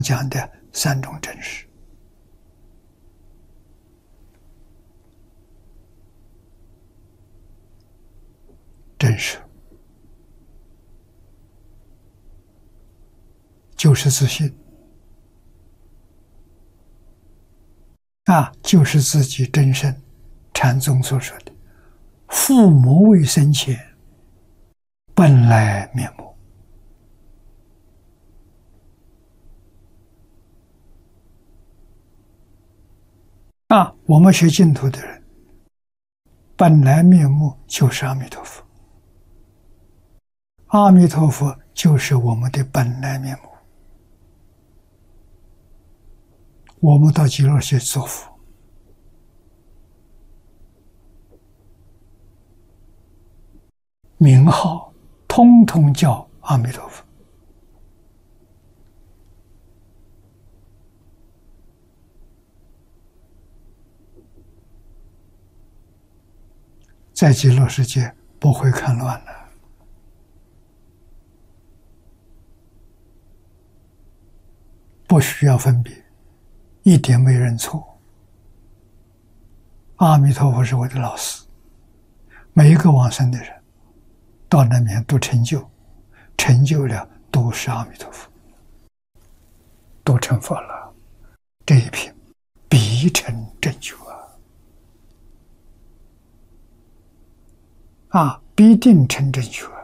讲的三种真实。真实就是自信就是自己真身。禅宗所说的“父母未生前，本来面目”。我们学净土的人，本来面目就是阿弥陀佛，阿弥陀佛就是我们的本来面目。我们到极乐去做佛，名号通通叫阿弥陀佛。在极乐世界不会看乱了，不需要分别，一点没认错。阿弥陀佛是我的老师，每一个往生的人到那边都成就，成就了都是阿弥陀佛，都成佛了。这一品必成正觉必定成正觉。